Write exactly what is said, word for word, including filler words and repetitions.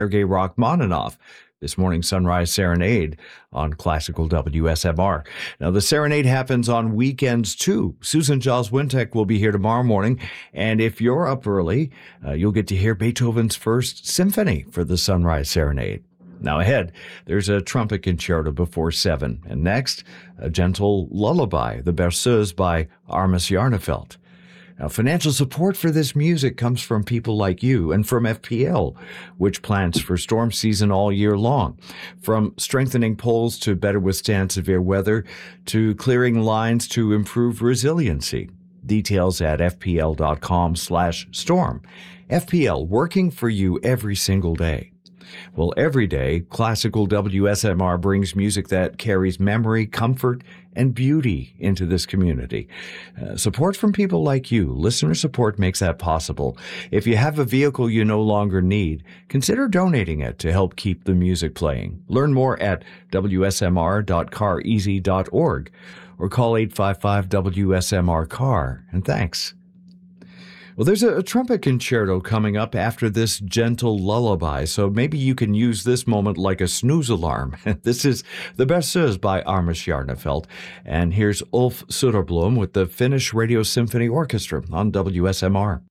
Sergei Rachmaninoff. This morning's Sunrise Serenade on Classical W S M R. Now, the Serenade happens on weekends, too. Susan Giles Wintek will be here tomorrow morning, and if you're up early, uh, you'll get to hear Beethoven's First Symphony for the Sunrise Serenade. Now ahead, there's a trumpet concerto before seven, and next, a gentle lullaby, the Berceuse by Armis Jarnevelt. Now, financial support for this music comes from people like you and from F P L, which plans for storm season all year long. From strengthening poles to better withstand severe weather, to clearing lines to improve resiliency. Details at fpl.com slash storm. F P L, working for you every single day. Well, every day, Classical W S M R brings music that carries memory, comfort, and beauty into this community. Uh, support from people like you. Listener support makes that possible. If you have a vehicle you no longer need, consider donating it to help keep the music playing. Learn more at w s m r dot car easy dot org or call eight five five W S M R C A R. And thanks. Well, there's a, a trumpet concerto coming up after this gentle lullaby, so maybe you can use this moment like a snooze alarm. This is The Berceuse by Armis Jarnevelt, and here's Ulf Söderblom with the Finnish Radio Symphony Orchestra on W S M R.